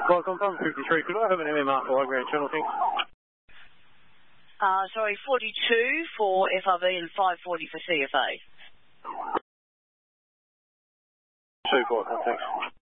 Welcome, from 53. Could I have an MMR for high ground channel, thanks? Sorry, 42 for FRB and 540 for CFA. 2 4, thanks.